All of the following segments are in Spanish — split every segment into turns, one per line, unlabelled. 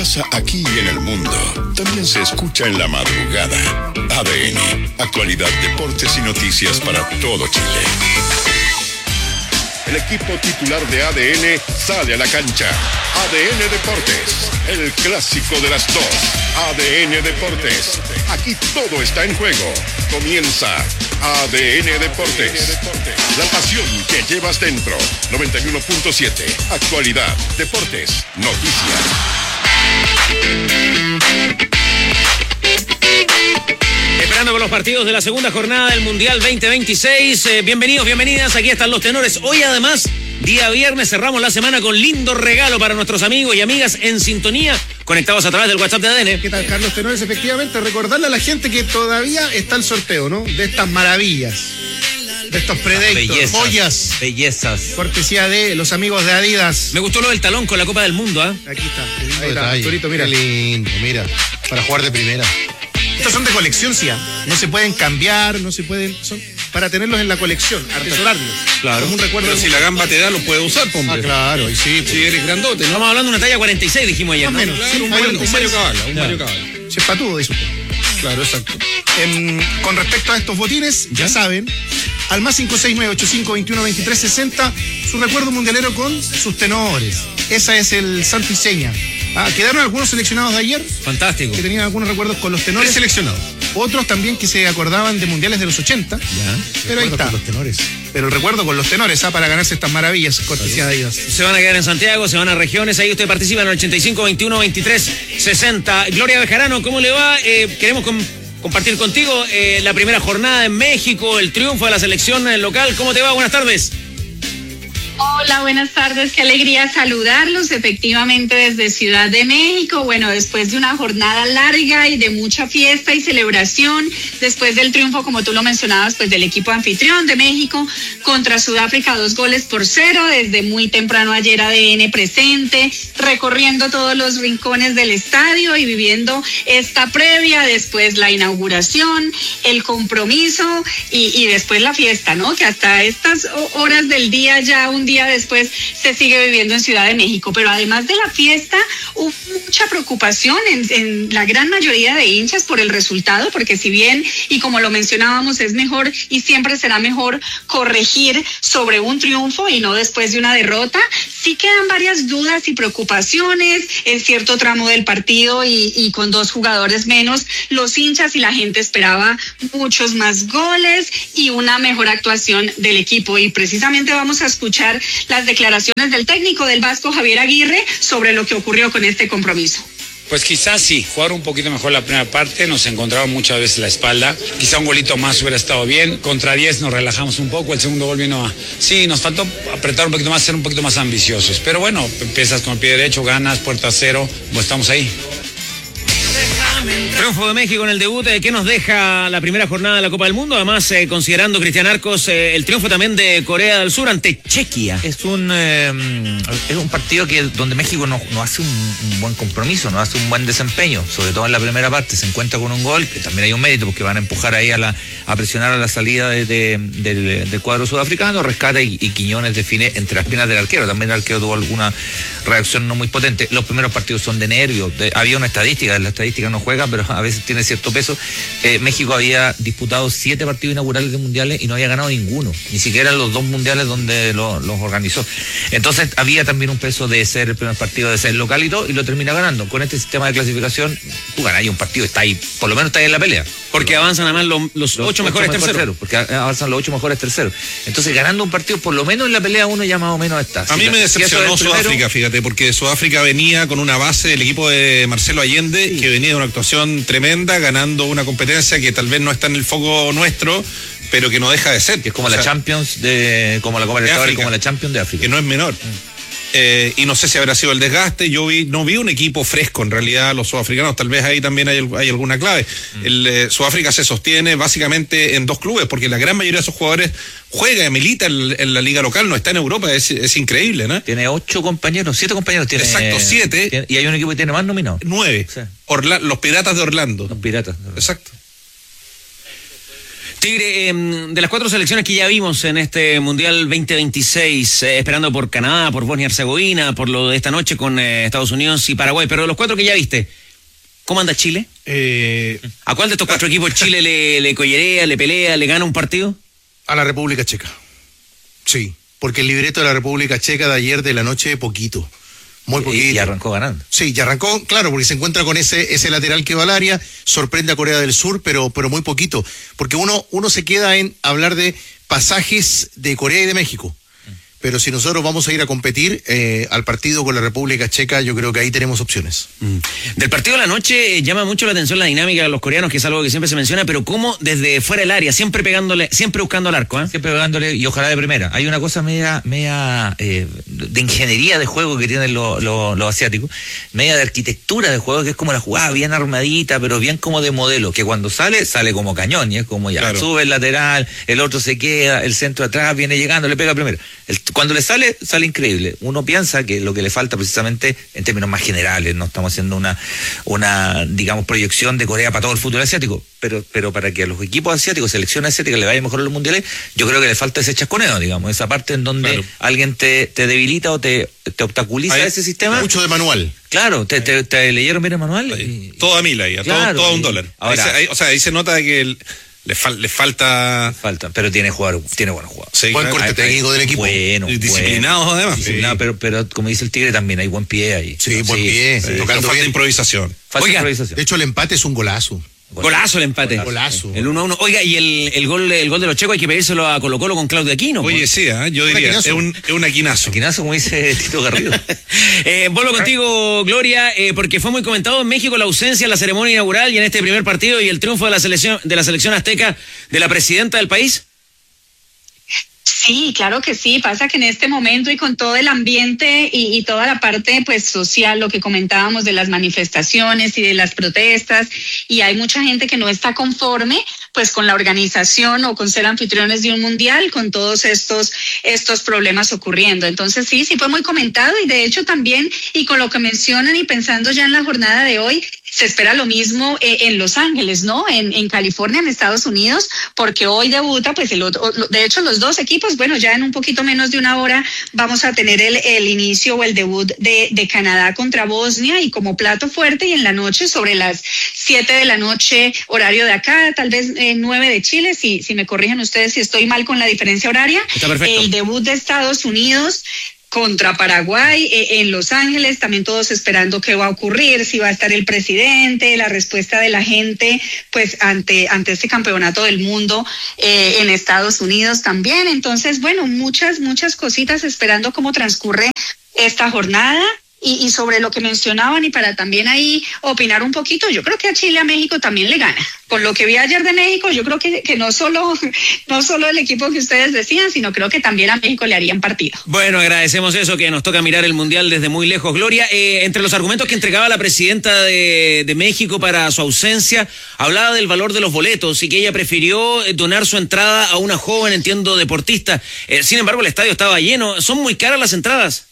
pasa aquí y en el mundo también se escucha en la madrugada. ADN, actualidad, deportes y noticias para todo Chile. El equipo titular de ADN sale a la cancha. ADN Deportes, el clásico de las dos. ADN Deportes, aquí todo está en juego. Comienza ADN Deportes, la pasión que llevas dentro. 91.7, actualidad, deportes, noticias.
Esperando con los partidos de la segunda jornada del Mundial 2026. Bienvenidos, bienvenidas. Aquí están los tenores. Hoy, además, día viernes, cerramos la semana con lindo regalo para nuestros amigos y amigas en sintonía, conectados a través del WhatsApp de ADN.
¿Qué tal, Carlos Tenores? Efectivamente, recordarle a la gente que todavía está el sorteo, ¿no? De estas maravillas, de estos Predators, joyas,
bellezas.
Cortesía de los amigos de Adidas.
Me gustó lo del talón con la Copa del Mundo, ¿ah?
Aquí está.
Ahí está,
Arturito, mira.
Qué lindo, mira. Para jugar de primera.
Estos son de colección, sí. No se pueden cambiar, no se pueden... Son para tenerlos en la colección, atesorarlos.
Claro.
Como un recuerdo.
Pero si la gamba te da, lo puedes usar, hombre.
Claro, y sí.
Si eres grandote, ¿no?
Estamos hablando de una talla 46, dijimos ayer,
Más o
¿no?
menos.
Claro,
Sí,
un Mario Cabala.
Se es patudo, dice usted.
Claro, exacto.
Con respecto a estos botines, ya saben, al más 569-8521-2360, su recuerdo mundialero con sus tenores. Esa es el santo y seña. Quedaron algunos seleccionados de ayer
Fantástico.
que tenían algunos recuerdos con los tenores.
Seleccionado.
Otros también que se acordaban de mundiales de los 80. Pero ahí está.
Los tenores.
Pero el recuerdo con los tenores, para ganarse estas maravillas, cortesía de Adidas.
Se van a quedar en Santiago, se van a regiones, ahí usted participa en el 85-21-23-60. Gloria Bejarano, ¿cómo le va? Queremos compartir contigo la primera jornada en México, el triunfo de la selección local. ¿Cómo te va? Buenas tardes.
Hola, buenas tardes, qué alegría saludarlos, efectivamente desde Ciudad de México, bueno, después de una jornada larga y de mucha fiesta y celebración, después del triunfo, como tú lo mencionabas, pues del equipo anfitrión de México contra Sudáfrica, 2-0, desde muy temprano ayer ADN presente, recorriendo todos los rincones del estadio y viviendo esta previa, después la inauguración, el compromiso y después la fiesta, ¿no? Que hasta estas horas del día ya un día después se sigue viviendo en Ciudad de México, pero además de la fiesta hubo mucha preocupación en la gran mayoría de hinchas por el resultado, porque si bien, y como lo mencionábamos, es mejor y siempre será mejor corregir sobre un triunfo y no después de una derrota, sí quedan varias dudas y preocupaciones en cierto tramo del partido y con 2 jugadores menos, los hinchas y la gente esperaba muchos más goles y una mejor actuación del equipo, y precisamente vamos a escuchar las declaraciones del técnico del Vasco, Javier Aguirre, sobre lo que ocurrió con este compromiso.
Pues quizás sí, jugar un poquito mejor la primera parte, nos encontraron muchas veces la espalda, quizá un golito más hubiera estado bien, contra 10 nos relajamos un poco, el segundo gol vino sí, nos faltó apretar un poquito más, ser un poquito más ambiciosos, pero bueno, empiezas con el pie derecho, ganas, puerta cero, pues estamos ahí.
Triunfo de México en el debut, ¿qué nos deja la primera jornada de la Copa del Mundo? Además, considerando, Cristian Arcos, el triunfo también de Corea del Sur ante Chequia.
Es un partido donde México no hace un buen compromiso, no hace un buen desempeño, sobre todo en la primera parte. Se encuentra con un gol, que también hay un mérito, porque van a empujar ahí a presionar a la salida del cuadro sudafricano, rescata y Quiñones define entre las piernas del arquero. También el arquero tuvo alguna reacción no muy potente. Los primeros partidos son de nervios. Había una estadística, la estadística no juega, pero a veces tiene cierto peso. México había disputado 7 partidos inaugurales de mundiales y no había ganado ninguno, ni siquiera los 2 mundiales donde los organizó. Entonces había también un peso de ser el primer partido, de ser local y todo, y lo termina ganando. Con este sistema de clasificación, tú ganas un partido, está ahí, por lo menos está ahí en la pelea.
Porque avanzan además los 8 mejores terceros.
Porque avanzan los 8 mejores terceros. Entonces, ganando un partido, por lo menos en la pelea, uno ya más o menos está.
A mí me decepcionó Sudáfrica, fíjate, porque Sudáfrica venía con una base del equipo de Marcelo Allende, sí, que venía de una actuación tremenda, ganando una competencia que tal vez no está en el foco nuestro, pero que no deja de ser.
Que es como la Champions, como la Copa del Estado y como la Champions de África.
Que no es menor. Y no sé si habrá sido el desgaste. No vi un equipo fresco en realidad, los sudafricanos, tal vez ahí también hay alguna clave. Sudáfrica se sostiene básicamente en 2 clubes, porque la gran mayoría de esos jugadores juega, milita en la liga local, no está en Europa, es increíble, ¿no?
Tiene 7 compañeros tiene.
Exacto, 7.
Y hay un equipo que tiene más nominados.
9. Sí. Los Piratas de Orlando.
Los Piratas.
Exacto.
Tigre, de las 4 selecciones que ya vimos en este Mundial 2026, esperando por Canadá, por Bosnia y Herzegovina, por lo de esta noche con Estados Unidos y Paraguay, pero de los 4 que ya viste, ¿cómo anda Chile? ¿A cuál de estos 4 equipos Chile le collerea, le pelea, le gana un partido?
A la República Checa. Sí, porque el libreto de la República Checa de ayer de la noche, poquito. Muy poquito.
Y arrancó ganando.
Sí, y arrancó, claro, porque se encuentra con ese lateral que va al área, sorprende a Corea del Sur, pero muy poquito. Porque uno se queda en hablar de pasajes de Corea y de México. Pero si nosotros vamos a ir a competir al partido con la República Checa, yo creo que ahí tenemos opciones.
Del partido de la noche llama mucho la atención la dinámica de los coreanos, que es algo que siempre se menciona, pero cómo desde fuera del área, siempre pegándole, siempre buscando al arco, ¿eh?
Siempre pegándole y ojalá de primera. Hay una cosa media de ingeniería de juego que tienen los asiáticos, media de arquitectura de juego, que es como la jugada bien armadita, pero bien como de modelo, que cuando sale como cañón, y es como ya, claro, sube el lateral, el otro se queda, el centro atrás viene llegando, le pega primero. Cuando le sale increíble. Uno piensa que lo que le falta precisamente, en términos más generales, no estamos haciendo una digamos, proyección de Corea para todo el fútbol asiático, pero para que a los equipos asiáticos, selecciones asiáticas, le vaya mejor en los mundiales, yo creo que le falta ese chasconeo, digamos, esa parte en donde claro, alguien te debilita o te obstaculiza ese sistema.
Mucho de manual.
Claro, te leyeron bien el manual.
Todo a mil ahí, claro, todo a $1. Ahora, ahí se nota que le falta, pero tiene buenos jugadores.
Sí, buen corte técnico del equipo.
Bueno, disciplinados además.
Sí. No, pero como dice el Tigre también hay buen pie ahí.
Sí, buen pie.
Tocando falta improvisación.
De hecho, el empate es un golazo.
Golazo el empate.
Golazo.
El 1-1. Oiga, y el gol de los checos hay que pedírselo a Colo-Colo con Claudio Aquino.
Oye, sí, yo diría, es un aquinazo.
Aquinazo, como dice Tito Garrido.
Vuelvo contigo, Gloria, porque fue muy comentado en México la ausencia en la ceremonia inaugural y en este primer partido y el triunfo de la selección azteca de la presidenta del país.
Sí, claro que sí. Pasa que en este momento y con todo el ambiente y toda la parte pues social, lo que comentábamos de las manifestaciones y de las protestas, y hay mucha gente que no está conforme pues con la organización o con ser anfitriones de un mundial, con todos estos problemas ocurriendo. Entonces sí fue muy comentado, y de hecho también, y con lo que mencionan y pensando ya en la jornada de hoy, se espera lo mismo en Los Ángeles, ¿no? En California, en Estados Unidos, porque hoy debuta, pues de hecho los dos equipos, bueno, ya en un poquito menos de una hora vamos a tener el inicio o el debut de Canadá contra Bosnia, y como plato fuerte, y en la noche sobre las 7 de la noche, horario de acá, tal vez 9 de Chile, si me corrigen ustedes si estoy mal con la diferencia horaria.
Está perfecto.
El debut de Estados Unidos contra Paraguay en Los Ángeles, también todos esperando qué va a ocurrir, si va a estar el presidente, la respuesta de la gente pues ante este campeonato del mundo en Estados Unidos también. Entonces, bueno, muchas cositas esperando cómo transcurre esta jornada. Y sobre lo que mencionaban, y para también ahí opinar un poquito, yo creo que a Chile, a México también le gana. Con lo que vi ayer de México, yo creo que no solo el equipo que ustedes decían, sino creo que también a México le harían partido.
Bueno, agradecemos eso, que nos toca mirar el Mundial desde muy lejos. Gloria, entre los argumentos que entregaba la presidenta de México para su ausencia, hablaba del valor de los boletos y que ella prefirió donar su entrada a una joven, entiendo, deportista. Sin embargo, el estadio estaba lleno. ¿Son muy caras las entradas?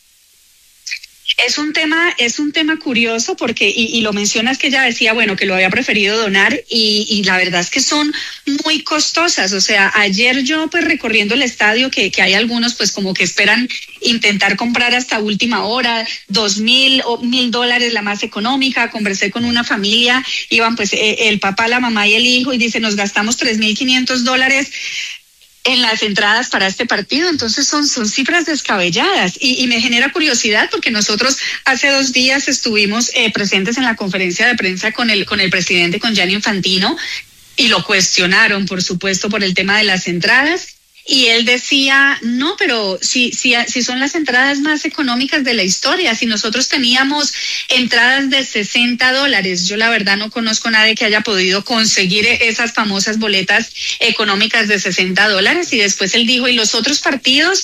Es un tema curioso porque, y lo mencionas, que ella decía, bueno, que lo había preferido donar, y la verdad es que son muy costosas. O sea, ayer yo pues recorriendo el estadio, que hay algunos pues como que esperan intentar comprar hasta última hora, $2,000 o $1,000 la más económica. Conversé con una familia, iban pues el papá, la mamá y el hijo, y dice, nos gastamos $3,500 en las entradas para este partido. Entonces son cifras descabelladas, y me genera curiosidad porque nosotros hace 2 días estuvimos presentes en la conferencia de prensa con el presidente, con Gianni Infantino, y lo cuestionaron, por supuesto, por el tema de las entradas. Y él decía, no, pero si son las entradas más económicas de la historia, si nosotros teníamos entradas de $60, yo la verdad no conozco a nadie que haya podido conseguir esas famosas boletas económicas de $60. Y después él dijo, y los otros partidos,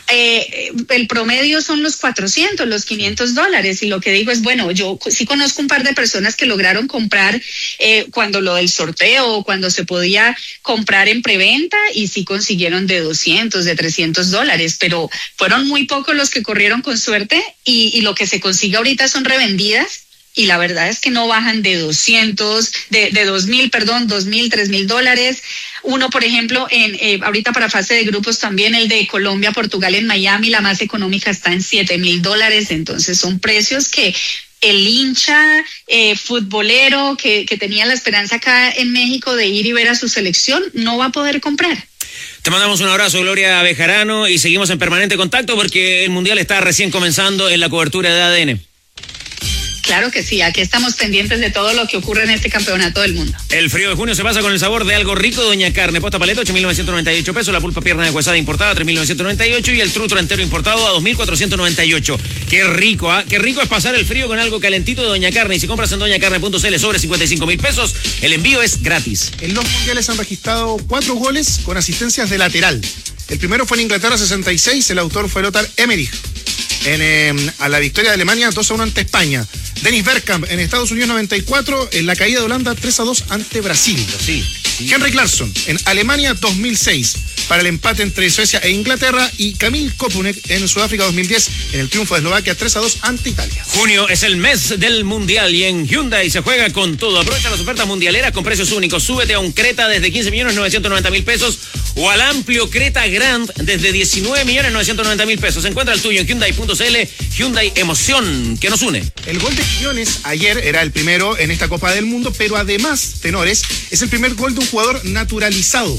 el promedio son los 400, los $500. Y lo que digo es, bueno, yo sí conozco un par de personas que lograron comprar cuando lo del sorteo, cuando se podía comprar en preventa, y sí consiguieron de 200, de $300, pero fueron muy pocos los que corrieron con suerte, y lo que se consigue ahorita son revendidas y la verdad es que no bajan de 200, de 2.000, perdón, 2.000, $3.000. Uno, por ejemplo, ahorita para fase de grupos también el de Colombia, Portugal en Miami, la más económica está en $7.000. Entonces son precios que el hincha futbolero que tenía la esperanza acá en México de ir y ver a su selección no va a poder comprar.
Te mandamos un abrazo, Gloria Bejarano, y seguimos en permanente contacto porque el Mundial está recién comenzando en la cobertura de ADN.
Claro que sí, aquí estamos pendientes de todo lo que ocurre en este campeonato del mundo.
El frío de junio se pasa con el sabor de algo rico. Doña Carne, posta paleta, 8.998 pesos. La pulpa pierna de huesada importada, 3.998. Y el trutro entero importado a 2.498. Qué rico, ¿ah? Qué rico es pasar el frío con algo calentito de Doña Carne. Y si compras en doñacarne.cl sobre 55.000 pesos, el envío es gratis.
En los mundiales han registrado 4 goles con asistencias de lateral. El primero fue en Inglaterra 66, el autor fue Lothar Emmerich. A la victoria de Alemania 2-1 ante España. Dennis Bergkamp en Estados Unidos 94, en la caída de Holanda 3-2 ante Brasil.
Sí.
Henrik Larsson en Alemania 2006 para el empate entre Suecia e Inglaterra, y Kamil Kopunek en Sudáfrica 2010 en el triunfo de Eslovaquia 3-2 ante Italia.
Junio es el mes del Mundial y en Hyundai se juega con todo. Aprovecha las ofertas mundialeras con precios únicos. Súbete a un Creta desde 15.990.000 pesos o al amplio Creta Grand desde 19.990.000 pesos. Encuentra el tuyo en Hyundai.cl. Hyundai, emoción que nos une.
El gol de Quiñones ayer era el primero en esta Copa del Mundo, pero además, tenores, es el primer gol de un jugador naturalizado,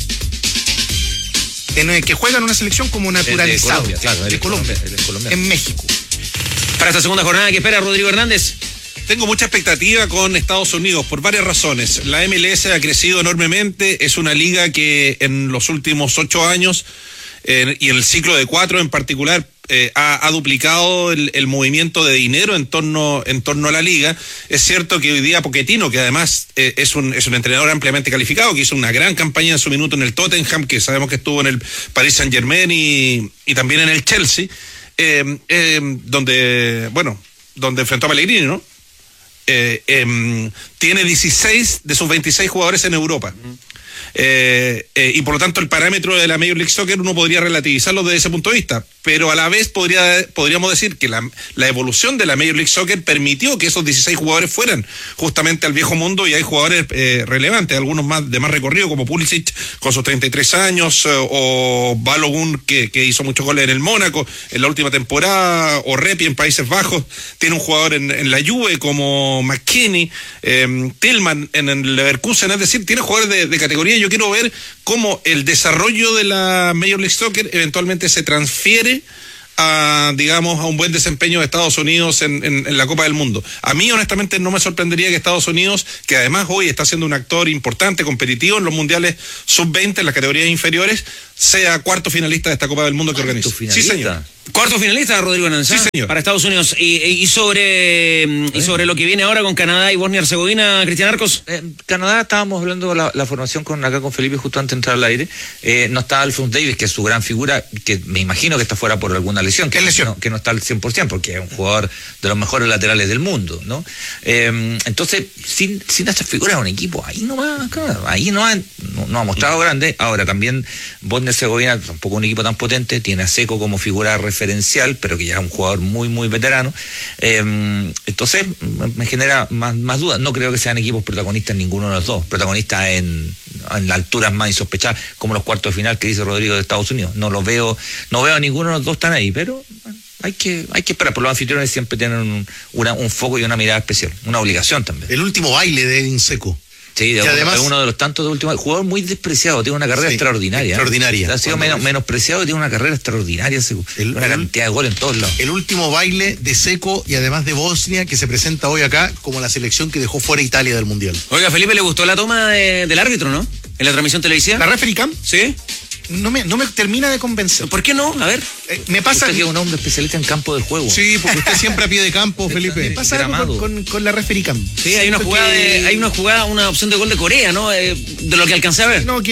que juega en una selección como naturalizado.
De Colombia, claro,
de Colombia, en México.
Para esta segunda jornada, ¿qué espera Rodrigo Hernández?
Tengo mucha expectativa con Estados Unidos por varias razones. La MLS ha crecido enormemente, es una liga que en los últimos 8 años y en el ciclo de 4 en particular ha duplicado el movimiento de dinero en torno a la liga. Es cierto que hoy día Pochettino, que además es un entrenador ampliamente calificado, que hizo una gran campaña en su minuto en el Tottenham, que sabemos que estuvo en el Paris Saint-Germain y también en el Chelsea, donde enfrentó a Pellegrini, ¿no? Tiene 16 de sus 26 jugadores en Europa. Y por lo tanto el parámetro de la Major League Soccer uno podría relativizarlo desde ese punto de vista, pero a la vez podríamos decir que la evolución de la Major League Soccer permitió que esos 16 jugadores fueran justamente al viejo mundo, y hay jugadores relevantes, algunos de más recorrido como Pulisic con sus 33 años, o Balogun que hizo muchos goles en el Mónaco en la última temporada, o Repi en Países Bajos, tiene un jugador en la Juve como McKinney, Tillman en el Leverkusen, es decir, tiene jugadores de categoría. Yo quiero ver cómo el desarrollo de la Major League Soccer eventualmente se transfiere a un buen desempeño de Estados Unidos en la Copa del Mundo. A mí honestamente no me sorprendería que Estados Unidos, que además hoy está siendo un actor importante, competitivo en los mundiales sub-20, en las categorías inferiores, sea cuarto finalista de esta Copa del Mundo que organiza. Sí, señor.
Cuarto finalista, Rodrigo Hernández.
Sí, señor.
Para Estados Unidos. Y sobre lo que viene ahora con Canadá y Bosnia-Herzegovina, Cristian Arcos.
Canadá, estábamos hablando de la formación acá con Felipe justo antes de entrar al aire. No está Alphonse Davies, que es su gran figura, que me imagino que está fuera por alguna lesión. Que no está al 100%, porque es un jugador de los mejores laterales del mundo, ¿no? Entonces, sin estas figuras, un equipo ahí nomás, claro, no ha mostrado grande. Ahora también Bosnia-Herzegovina, tampoco un equipo tan potente, tiene a Seco como figura referencial, pero que ya es un jugador muy, muy veterano. Entonces, me genera más dudas. No creo que sean equipos protagonistas ninguno de los dos. Protagonistas en las alturas más insospechadas, como los cuartos de final que dice Rodrigo de Estados Unidos. No veo a ninguno de los dos tan ahí, pero hay que esperar. Por los anfitriones siempre tienen un foco y una mirada especial, una obligación también.
El último baile de Edin Seco.
Sí, además, es uno de los tantos de último. Jugador muy despreciado, tiene una carrera extraordinaria.
Extraordinaria.
Ha sido menospreciado y tiene una carrera extraordinaria. Una cantidad de goles en todos lados.
El último baile de Seco y además de Bosnia, que se presenta hoy acá como la selección que dejó fuera Italia del Mundial.
Oiga, Felipe, ¿le gustó la toma del árbitro, no? En la transmisión televisiva.
¿La referee cam?
Sí.
No me termina de convencer.
¿Por qué no? A ver.
Me pasa.
Usted que es un hombre especialista en campo de juego.
Sí, porque usted siempre a pie de campo, Felipe.
Me pasa algo con la referee cam.
Sí, hay una opción de gol de Corea, ¿no? De lo que alcancé a ver.
No,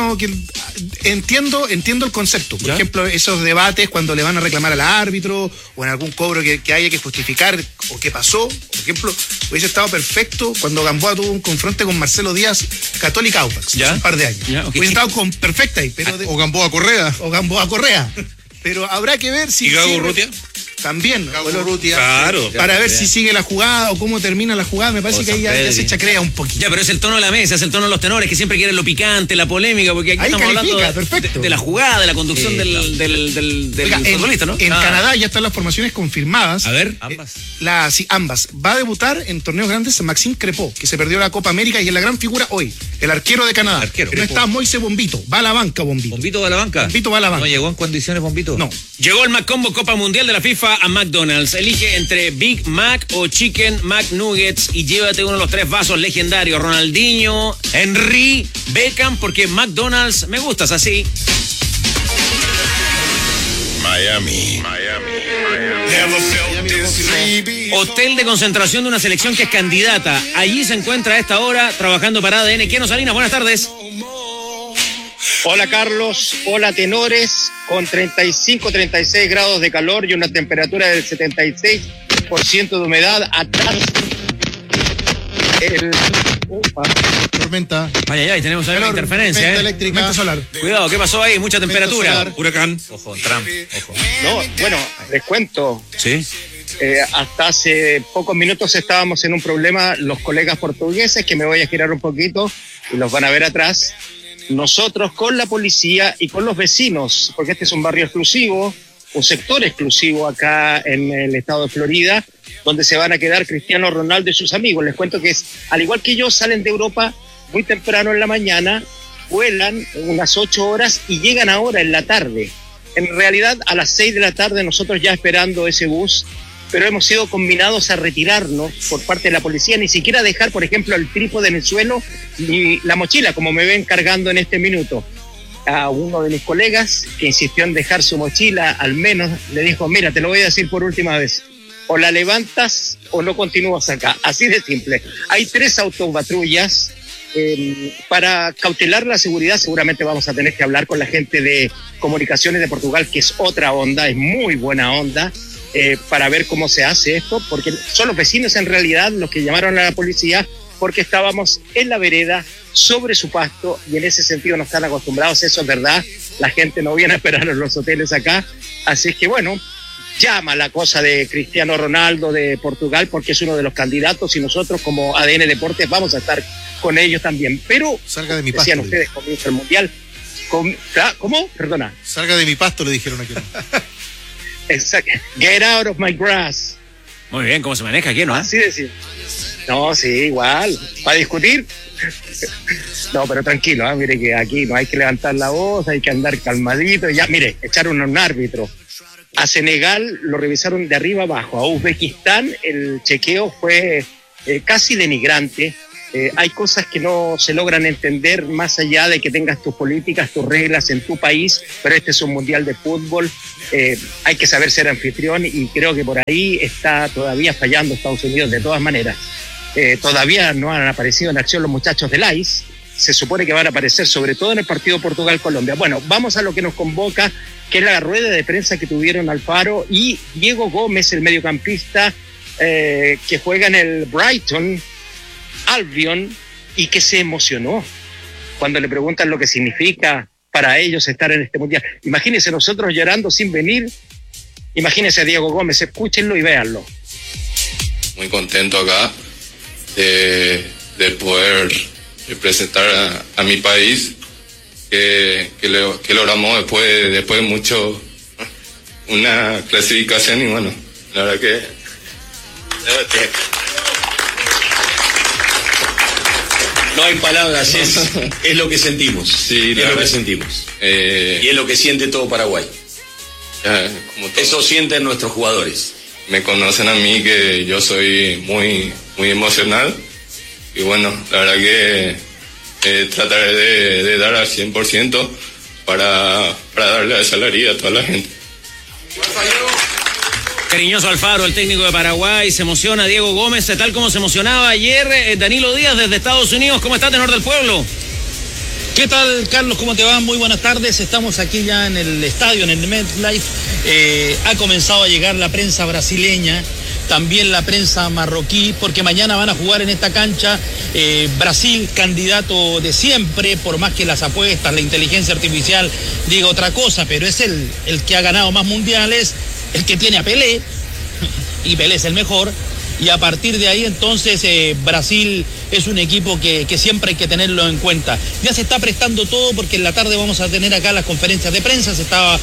entiendo el concepto. Por ejemplo, esos debates cuando le van a reclamar al árbitro o en algún cobro que haya que justificar o qué pasó. Por ejemplo, hubiese estado perfecto cuando Gamboa tuvo un confronte con Marcelo Díaz, Católica Audax, hace un par de años. Hubiese estado perfecta ahí, pero
o Gamboa Correa.
Pero habrá que ver si...
¿Y Gago Urrutia?
también.
Claro.
Para ver si sigue la jugada o cómo termina la jugada. Me parece que ahí ya se chacrea un poquito.
Ya, pero es el tono de la mesa, es el tono de los tenores que siempre quieren lo picante, la polémica, porque aquí
ahí
estamos hablando de la jugada, de la conducción del
Oiga,
futbolista, ¿no?
En Canadá ya están las formaciones confirmadas.
A ver.
Ambas. Sí, ambas. Va a debutar en torneos grandes Maxime Crépeau, que se perdió la Copa América y es la gran figura hoy, el arquero de Canadá. No está Moise Bombito, va a la banca Bombito.
¿Bombito va a la banca?
Bombito va a la banca.
¿No llegó en condiciones Bombito?
No.
Llegó el McCombo Copa Mundial de la FIFA a McDonald's. Elige entre Big Mac o Chicken McNuggets y llévate uno de los 3 vasos legendarios. Ronaldinho, Henry, Beckham, porque McDonald's me gustas así.
Miami.
Hotel de concentración de una selección que es candidata. Allí se encuentra a esta hora trabajando para ADN. Keno Salinas, buenas tardes.
Hola Carlos, hola tenores, con 35, 36 grados de calor y una temperatura del 76% de humedad. Atrás
Tormenta.
Vaya, tenemos ahí una interferencia,
eléctrica.
Tormenta solar.
Cuidado, ¿qué pasó ahí? Mucha temperatura.
Solar.
Huracán.
Ojo, Trump, ojo.
No, bueno, les cuento.
Sí.
Hasta hace pocos minutos estábamos en un problema, los colegas portugueses, que me voy a girar un poquito y los van a ver atrás. Nosotros con la policía y con los vecinos, porque este es un barrio exclusivo, un sector exclusivo acá en el estado de Florida, donde se van a quedar Cristiano Ronaldo y sus amigos. Les cuento que al igual que ellos, salen de Europa muy temprano en la mañana, vuelan unas 8 horas y llegan ahora en la tarde. En realidad a las 6 de la tarde nosotros ya esperando ese bus, pero hemos sido combinados a retirarnos por parte de la policía, ni siquiera dejar, por ejemplo, el trípode en el suelo ni la mochila, como me ven cargando en este minuto. A uno de mis colegas que insistió en dejar su mochila, al menos le dijo, mira, te lo voy a decir por última vez, o la levantas o no continúas acá, así de simple. Hay 3 autopatrullas para cautelar la seguridad. Seguramente vamos a tener que hablar con la gente de Comunicaciones de Portugal, que es otra onda, es muy buena onda, para ver cómo se hace esto, porque son los vecinos en realidad los que llamaron a la policía, porque estábamos en la vereda, sobre su pasto, y en ese sentido no están acostumbrados, eso es verdad, la gente no viene a esperar en los hoteles acá, así que bueno, llama la cosa de Cristiano Ronaldo de Portugal, porque es uno de los candidatos, y nosotros como ADN Deportes vamos a estar con ellos también, pero
salga de mi pasto,
decían ustedes, comienza el Mundial. ¿Cómo? Perdona.
Salga de mi pasto, le dijeron aquí.
Exacto. Get out of my grass.
Muy bien, ¿cómo se maneja aquí, no?
Así decir. No, sí, igual. ¿Para discutir? No, pero tranquilo, mire que aquí no hay que levantar la voz, hay que andar calmadito. Ya, mire, echaron a un árbitro. A Senegal lo revisaron de arriba abajo. A Uzbekistán el chequeo fue casi denigrante. Hay cosas que no se logran entender más allá de que tengas tus políticas, tus reglas en tu país, pero este es un mundial de fútbol, hay que saber ser anfitrión y creo que por ahí está todavía fallando Estados Unidos de todas maneras. Todavía no han aparecido en acción los muchachos del ICE, se supone que van a aparecer sobre todo en el partido Portugal-Colombia. Bueno, vamos a lo que nos convoca, que es la rueda de prensa que tuvieron Alfaro y Diego Gómez, el mediocampista que juega en el Brighton Albion, y que se emocionó cuando le preguntan lo que significa para ellos estar en este mundial. Imagínense nosotros llorando sin venir, imagínense a Diego Gómez, escúchenlo y véanlo.
Muy contento acá de poder representar a mi país, que logramos después de mucho una clasificación, y bueno, la verdad que
no hay palabras, es lo que sentimos. Sí, es lo que sentimos. Y es lo que siente todo Paraguay. Eso sienten nuestros jugadores.
Me conocen a mí que yo soy muy emocional. Y bueno, la verdad que trataré de dar al 100% para darle esa alegría a toda la gente.
Cariñoso Alfaro, el técnico de Paraguay, se emociona Diego Gómez, tal como se emocionaba ayer Danilo Díaz desde Estados Unidos. ¿Cómo está, tenor del pueblo?
¿Qué tal, Carlos? ¿Cómo te va? Muy buenas tardes. Estamos aquí ya en el estadio, en el MetLife. Ha comenzado a llegar la prensa brasileña, también la prensa marroquí, porque mañana van a jugar en esta cancha Brasil, candidato de siempre, por más que las apuestas, la inteligencia artificial diga otra cosa, pero es el que ha ganado más mundiales, el que tiene a Pelé, y Pelé es el mejor. Y a partir de ahí entonces Brasil es un equipo que siempre hay que tenerlo en cuenta. Ya se está prestando todo porque en la tarde vamos a tener acá las conferencias de prensa, se estaba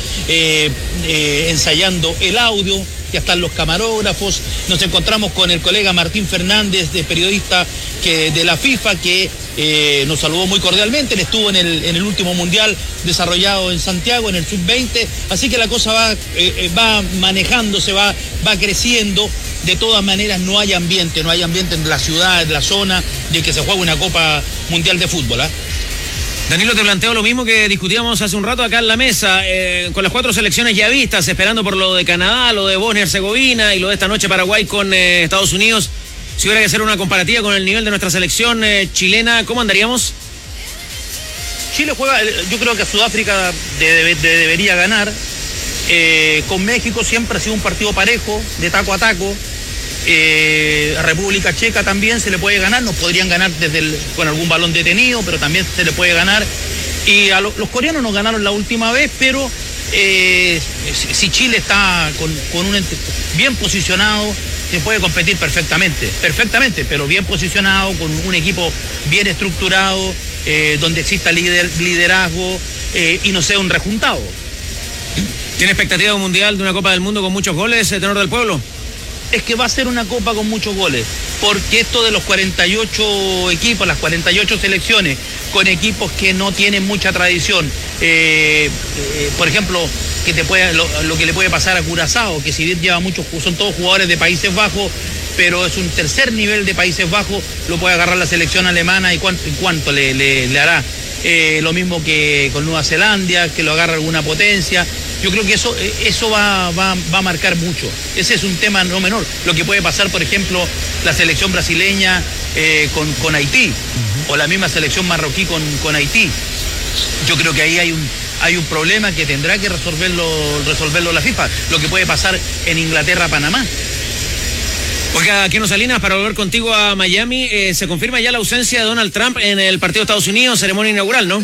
ensayando el audio, ya están los camarógrafos, nos encontramos con el colega Martín Fernández, de periodista de la FIFA, que nos saludó muy cordialmente. Él estuvo en el último mundial desarrollado en Santiago, en el sub-20, así que la cosa va manejándose, va creciendo. De todas maneras no hay ambiente en la ciudad, en la zona, de que se juegue una Copa Mundial de Fútbol.
Danilo, te planteo lo mismo que discutíamos hace un rato acá en la mesa, con las 4 selecciones ya vistas, esperando por lo de Canadá, lo de Bosnia y Herzegovina y lo de esta noche Paraguay con Estados Unidos. Si hubiera que hacer una comparativa con el nivel de nuestra selección chilena, ¿cómo andaríamos?
Chile juega, yo creo que a Sudáfrica debería ganar. Con México siempre ha sido un partido parejo, de taco a taco. A República Checa también se le puede ganar, nos podrían ganar con algún balón detenido, pero también se le puede ganar. Y a los coreanos nos ganaron la última vez, pero si Chile está con bien posicionado, se puede competir perfectamente, pero bien posicionado, con un equipo bien estructurado, donde exista liderazgo y no sea un rejuntado.
¿Tiene expectativa de un mundial, de una Copa del Mundo con muchos goles, Tenor del Pueblo?
Es que va a ser una Copa con muchos goles, porque esto de los 48 equipos, las 48 selecciones, con equipos que no tienen mucha tradición, por ejemplo, lo que le puede pasar a Curazao, que si bien lleva muchos, son todos jugadores de Países Bajos, pero es un tercer nivel de Países Bajos, lo puede agarrar la selección alemana y cuánto le hará. Lo mismo que con Nueva Zelanda, que lo agarra alguna potencia. Yo creo que eso va a marcar mucho. Ese es un tema no menor. Lo que puede pasar, por ejemplo, la selección brasileña con Haití, o la misma selección marroquí con Haití. Yo creo que ahí hay un problema que tendrá que resolverlo la FIFA. Lo que puede pasar en Inglaterra-Panamá.
Oiga, Keno Salinas, para volver contigo a Miami, se confirma ya la ausencia de Donald Trump en el partido de Estados Unidos, ceremonia inaugural, ¿no?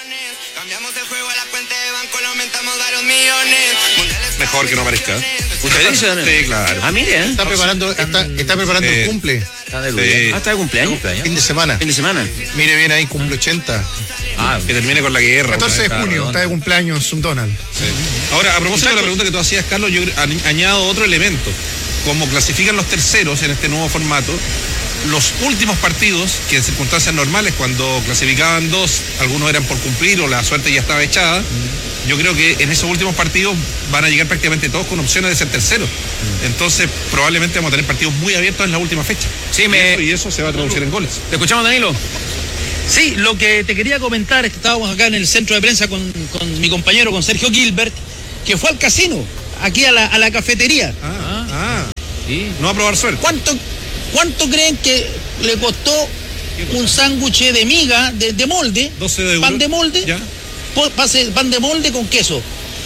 Mejor que no aparezca.
¿Usted dice?
Sí, claro.
Ah, mire,
Está preparando el cumple.
Está de cumpleaños.
Fin de semana. Mire bien ahí, cumple 80.
Que termine con la guerra.
14 de junio, está de cumpleaños un Donald.
Sí. Ahora, a propósito de la pregunta que tú hacías, Carlos, yo añado otro elemento. Como clasifican los terceros en este nuevo formato, los últimos partidos, que en circunstancias normales, cuando clasificaban 2, algunos eran por cumplir o la suerte ya estaba echada, yo creo que en esos últimos partidos van a llegar prácticamente todos con opciones de ser terceros. Entonces, probablemente vamos a tener partidos muy abiertos en la última fecha.
Sí,
y eso se va a traducir en goles.
¿Te escuchamos, Danilo?
Sí, lo que te quería comentar es que estábamos acá en el centro de prensa con mi compañero, con Sergio Gilbert, que fue al casino, aquí a la cafetería.
¿Sí? No va a probar suerte.
¿Cuánto creen que le costó un sándwich de miga, de molde?
12 euros.
Pan de molde.
Ya.
Pan de molde con queso.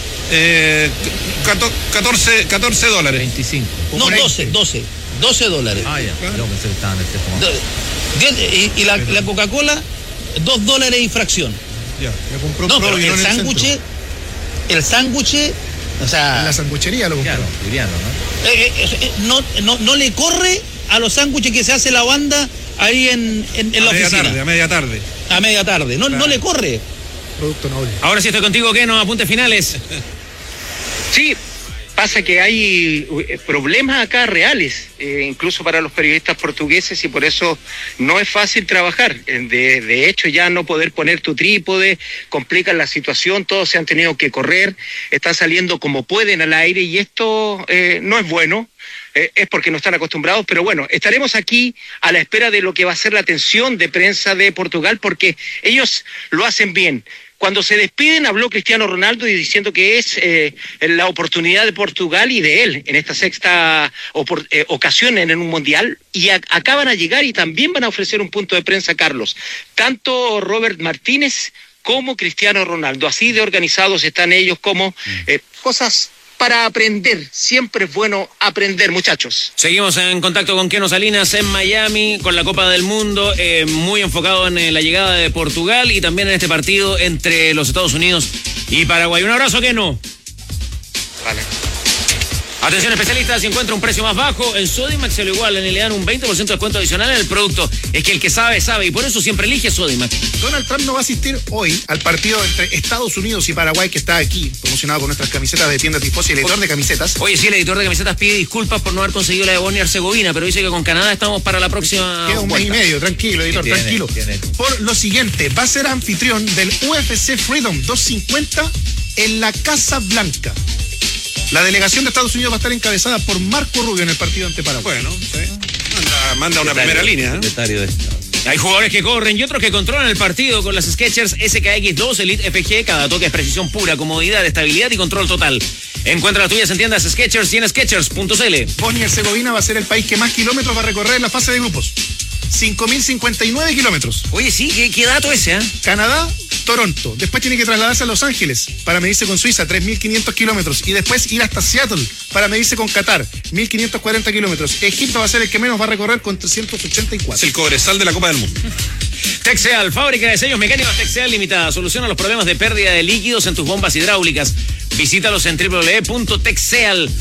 14 dólares.
25.
No, 12 dólares.
Ya. Claro.
Y la Coca-Cola, $2 y fracción.
Ya.
Me compró
pero el sándwich, o sea,
en la sanguchería lo compró.
Claro, liviano, ¿no?
No le corre a los sándwiches que se hace la banda ahí en la oficina.
A media tarde.
A media tarde. No le corre.
Producto noble.
Ahora sí estoy contigo, Keno, apuntes finales.
Sí, pasa que hay problemas acá reales, incluso para los periodistas portugueses, y por eso no es fácil trabajar. De hecho, ya no poder poner tu trípode complica la situación, todos se han tenido que correr, están saliendo como pueden al aire, y esto no es bueno. Es porque no están acostumbrados, pero bueno, estaremos aquí a la espera de lo que va a ser la atención de prensa de Portugal, porque ellos lo hacen bien. Cuando se despiden, habló Cristiano Ronaldo y diciendo que es la oportunidad de Portugal y de él en esta sexta ocasión en un mundial, y acaban a llegar y también van a ofrecer un punto de prensa, Carlos. Tanto Robert Martínez como Cristiano Ronaldo, así de organizados están ellos, como cosas para aprender. Siempre es bueno aprender, muchachos.
Seguimos en contacto con Keno Salinas en Miami, con la Copa del Mundo, muy enfocado en la llegada de Portugal y también en este partido entre los Estados Unidos y Paraguay. Un abrazo, Keno.
Vale.
Atención especialistas, si encuentra un precio más bajo, en Sodimac se lo igualan y le dan un 20% de descuento adicional en el producto. Es que el que sabe, sabe, y por eso siempre elige Sodimac.
Donald Trump no va a asistir hoy al partido entre Estados Unidos y Paraguay, que está aquí, promocionado con nuestras camisetas de tienda Tifosi, el editor de camisetas.
Oye, sí, el editor de camisetas pide disculpas por no haber conseguido la de Bosnia y Herzegovina, pero dice que con Canadá estamos para la próxima.
Queda un mes y medio, tranquilo, editor, tranquilo. Por lo siguiente, va a ser anfitrión del UFC Freedom 250 en la Casa Blanca. La delegación de Estados Unidos va a estar encabezada por Marco Rubio en el partido ante Paraguay.
Bueno, sí. Manda una primera línea.
Hay jugadores que corren y otros que controlan el partido con las Skechers SKX2 Elite FG. Cada toque es precisión pura, comodidad, estabilidad y control total. Encuentra las tuyas en tiendas Skechers y en Skechers.cl.
Bosnia y Herzegovina va a ser el país que más kilómetros va a recorrer en la fase de grupos. 5.059 kilómetros.
Oye, sí, ¿qué dato ese, eh?
Canadá, Toronto. Después tiene que trasladarse a Los Ángeles para medirse con Suiza, 3.500 kilómetros. Y después ir hasta Seattle para medirse con Qatar, 1.540 kilómetros. Egipto va a ser el que menos va a recorrer con 384.
Es el Cobresal de la Copa del Mundo.
Texeal, fábrica de sellos mecánicos Texeal Limitada. Soluciona los problemas de pérdida de líquidos en tus bombas hidráulicas. Visítalos en www.texeal.cl.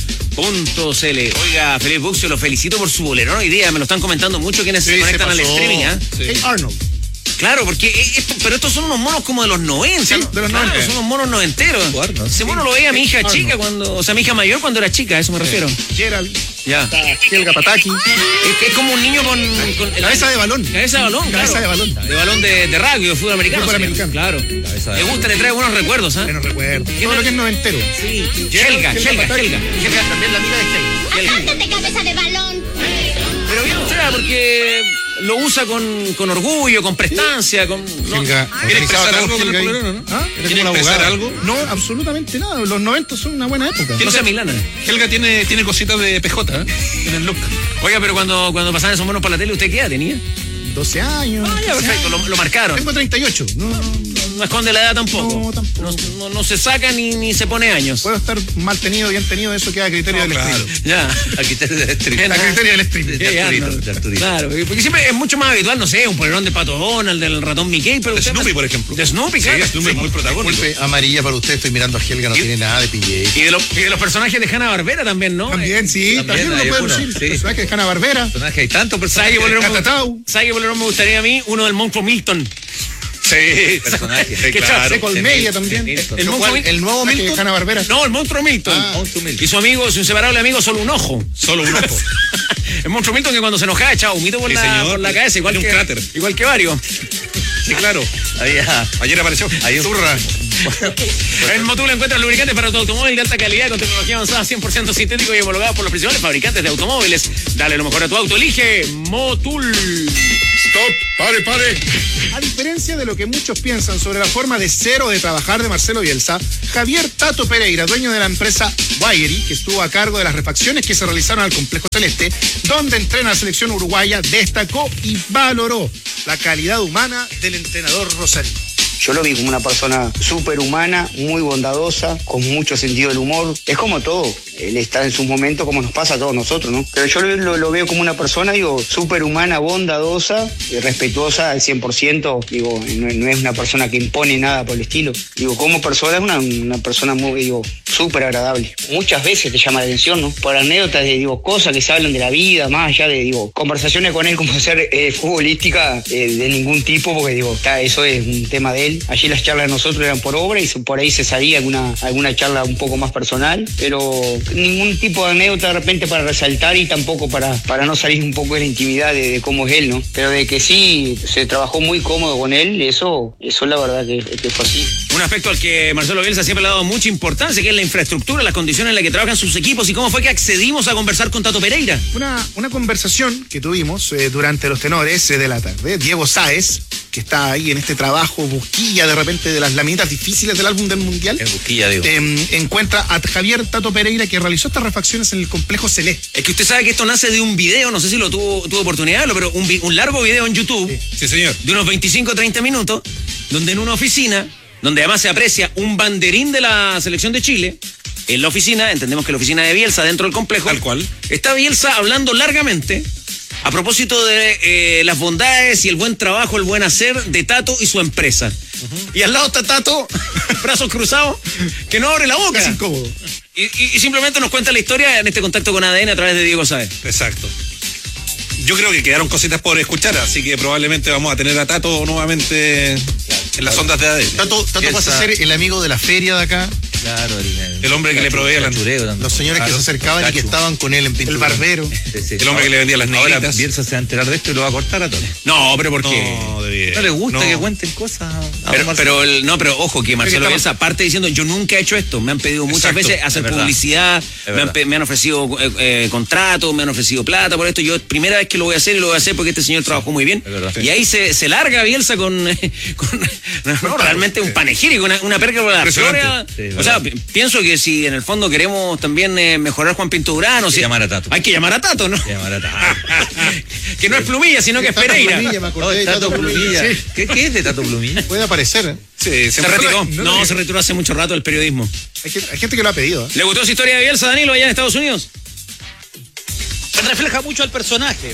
Oiga, Felipe Buxio, lo felicito por su bolerón hoy día. Me lo están comentando mucho quienes se conectan al streaming, ¿eh?
Sí. Hey Arnold.
Claro, porque pero estos son unos monos como de los 90.
Sí, de los 90.
Son unos monos noventeros. Ese mono lo veía mi hija chica mi hija mayor cuando era chica, a eso me refiero.
Gerald.
Ya.
Helga Pataki.
Es como un niño con
cabeza de balón.
Cabeza de balón, claro.
Cabeza de balón.
De balón de rugby, de fútbol americano.
Fútbol americano.
Claro. Le gusta, le trae buenos recuerdos, ¿ah?
Buenos recuerdos. Todo lo que es noventero.
Sí. Helga también la amiga de Helga.
Apártate, cabeza de balón.
Pero bien, o sea, porque lo usa con orgullo, con prestancia, con.
Helga,
¿Quiere expresar algo con el
Helga
polerón, no?
¿Ah?
¿Quiere expresar algo?
No, absolutamente nada. Los 90 son una buena época.
No sea Milana.
Helga tiene cositas de PJ, ¿eh? En el look.
Oiga, pero cuando pasaban esos monos para la tele, ¿usted qué edad tenía?
12 años.
Ah, ya, perfecto, lo marcaron.
Tengo 38.
No esconde la edad tampoco.
No, tampoco.
No se saca ni se pone años.
Puedo estar mal tenido, bien tenido, eso queda a criterio del
claro.
streaming.
Ya.
A criterio del streaming.
A criterio del streaming.
De Arturito.
Claro, porque siempre es mucho más habitual, no sé, un polerón de Pato Donald, del ratón Mickey, pero
De Snoopy, por ejemplo.
De Snoopy, claro.
Sí, Snoopy es muy protagónico.
Disculpe, amarilla para usted, estoy mirando a Helga, no tiene nada de PJ.
Y de los personajes de Hanna-Barbera también, ¿no?
También, sí, también
hay
lo puede
uno,
lucir.
sí.
Personajes de Hanna-Barbera.
Personaje, hay tantos
¿Sabe
personajes.
qué bolerón me gustaría a mí? Uno del monstruo Milton.
Sí,
personaje.
Sí, claro.
Seco Media también.
El monstruo Milton.
El nuevo Milton. Hanna-Barbera.
No, el monstruo Milton.
Monstruo Milton.
Y su amigo, su inseparable amigo, solo un ojo.
Solo un ojo.
El monstruo Milton que cuando se enojaba echaba humito por la cabeza, igual
Tiene
que
un cráter.
igual que varios.
Sí, claro.
Ayer apareció.
Hay un
Zurra.
En Motul encuentras lubricantes para tu automóvil de alta calidad con tecnología avanzada 100% sintético y homologado por los principales fabricantes de automóviles. Dale lo mejor a tu auto. Elige Motul.
Stop, pare.
A diferencia de lo que muchos piensan sobre la forma de ser o de trabajar de Marcelo Bielsa, Javier Tato Pereira, dueño de la empresa Wiry, que estuvo a cargo de las refacciones que se realizaron al Complejo Celeste, donde entrena la selección uruguaya, destacó y valoró la calidad humana del entrenador rosarino.
Yo lo vi como una persona súper humana, muy bondadosa, con mucho sentido del humor. Es como todo. Él está en sus momentos como nos pasa a todos nosotros, ¿no? Pero yo lo veo como una persona, digo, súper humana, bondadosa, respetuosa al 100%. Digo, no es una persona que impone nada por el estilo. Digo, como persona es una persona muy, digo, súper agradable. Muchas veces te llama la atención, ¿no? Por anécdotas de, digo, cosas que se hablan de la vida, más allá de, digo, conversaciones con él como ser futbolística de ningún tipo, porque, digo, eso es un tema de él. Allí las charlas de nosotros eran por obra y por ahí se salía alguna charla un poco más personal, pero ningún tipo de anécdota de repente para resaltar y tampoco para no salir un poco de la intimidad de cómo es él, ¿no? Pero de que sí se trabajó muy cómodo con él, eso la verdad que fue así.
Un aspecto al que Marcelo Bielsa siempre le ha dado mucha importancia, que es la infraestructura, las condiciones en las que trabajan sus equipos. ¿Y cómo fue que accedimos a conversar con Tato Pereira?
Una conversación que tuvimos durante los tenores de la tarde. Diego Sáez, que está ahí en este trabajo, busquilla de repente de las laminitas difíciles del álbum del Mundial.
En busquilla, digo.
Encuentra a Javier Tato Pereira, que realizó estas refacciones en el Complejo Celeste.
Es que usted sabe que esto nace de un video, no sé si lo tuvo oportunidad de verlo, pero un largo video en YouTube.
Sí, señor.
De unos 25 o 30 minutos, donde en una oficina, donde además se aprecia un banderín de la selección de Chile, en la oficina, entendemos que la oficina de Bielsa dentro del complejo.
Tal cual.
Está Bielsa hablando largamente a propósito de las bondades y el buen trabajo, el buen hacer de Tato y su empresa. Y al lado está Tato, brazos cruzados, que no abre la boca.
Es incómodo.
Y simplemente nos cuenta la historia en este contacto con ADN a través de Diego Sáez.
Exacto. Yo creo que quedaron cositas por escuchar, así que probablemente vamos a tener a Tato nuevamente en las ondas de ADN.
Tato pasa a ser el amigo de la feria de acá.
Claro,
el hombre que le proveía
los señores que se acercaban y que estaban con él en pintura.
El barbero.
Sí.
El hombre que le vendía las negritas.
Ahora Bielsa se va a enterar de esto y lo va a cortar a todos.
No, pero ¿por qué?
No le gusta que cuenten cosas.
Pero ojo, que Marcelo Bielsa parte diciendo, yo nunca he hecho esto. Me han pedido muchas veces hacer publicidad, me han ofrecido contratos, me han ofrecido plata por esto. Yo primera vez que lo voy a hacer y lo voy a hacer porque este señor trabajó muy bien. Y ahí se larga Bielsa con realmente un panegírico, una perca por la flora. O sea, pienso que si en el fondo queremos también mejorar Juan Pinto Durán,
hay que llamar a Tato.
Hay que llamar a Tato, ¿no? Que no es Plumilla, sino que es Pereira.
Plumilla, me acordé de Tato Plumilla.
Sí. ¿Qué es de Tato Plumilla?
Puede aparecer.
Sí, se retiró. Se retiró hace mucho rato del periodismo.
Hay gente que lo ha pedido.
¿Le gustó esa historia de Bielsa, Danilo, allá en Estados Unidos?
Refleja mucho al personaje.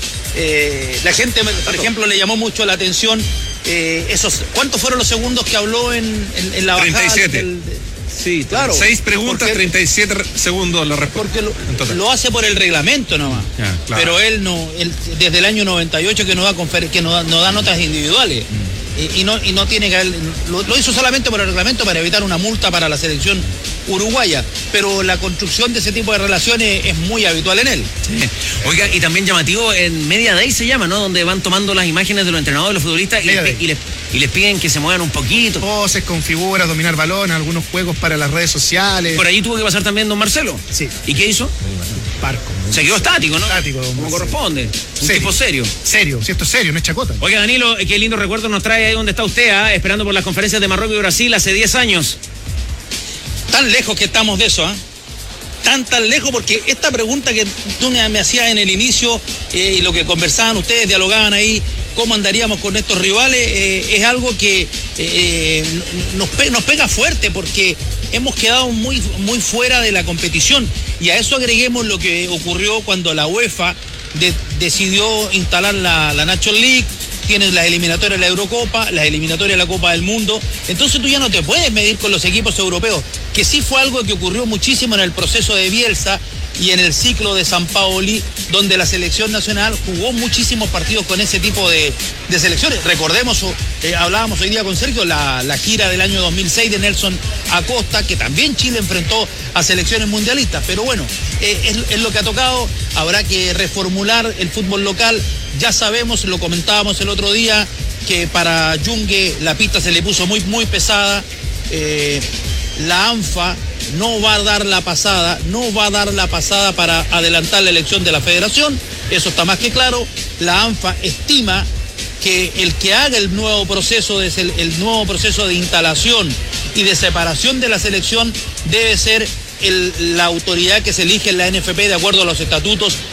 La gente, por ejemplo, le llamó mucho la atención ¿cuántos fueron los segundos que habló en la bajada?
37.
Sí, claro.
6 preguntas, 37 segundos la respuesta.
Porque lo hace por el reglamento nomás. Claro. Pero él desde el año 98 que no da notas individuales. Y no tiene que lo hizo solamente por el reglamento para evitar una multa para la selección uruguaya, pero la construcción de ese tipo de relaciones es muy habitual en él.
Sí. Oiga, y también llamativo, en Media Day se llama, ¿no? Donde van tomando las imágenes de los entrenadores, de los futbolistas y les piden que se muevan un poquito.
Poses con figuras, dominar balones, algunos juegos para las redes sociales.
Por ahí tuvo que pasar también don Marcelo.
Sí.
¿Y qué hizo?
Parco.
Se quedó estático, ¿no?
Estático.
Como corresponde. Un tipo serio.
Serio, si esto es serio, no es chacota.
Oiga, Danilo, qué lindo recuerdo nos trae ahí donde está usted, esperando por las conferencias de Marruecos y Brasil hace 10 años.
Tan lejos que estamos de eso, tan lejos, porque esta pregunta que tú me hacías en el inicio y lo que conversaban ustedes, dialogaban ahí, cómo andaríamos con estos rivales, es algo que nos pega fuerte porque hemos quedado muy, muy fuera de la competición, y a eso agreguemos lo que ocurrió cuando la UEFA decidió instalar la Nations League. Tienes las eliminatorias de la Eurocopa, las eliminatorias de la Copa del Mundo. Entonces tú ya no te puedes medir con los equipos europeos, que sí fue algo que ocurrió muchísimo en el proceso de Bielsa y en el ciclo de San Paoli, donde la selección nacional jugó muchísimos partidos con ese tipo de selecciones. Recordemos, hablábamos hoy día con Sergio, la gira del año 2006 de Nelson Acosta, que también Chile enfrentó a selecciones mundialistas. Pero bueno, es lo que ha tocado. Habrá que reformular el fútbol local. Ya sabemos, lo comentábamos el otro día, que para Yungue la pista se le puso muy, muy pesada. La ANFA no va a dar la pasada para adelantar la elección de la federación. Eso está más que claro. La ANFA estima que el que haga el nuevo proceso de instalación y de separación de la selección debe ser la autoridad que se elige en la NFP de acuerdo a los estatutos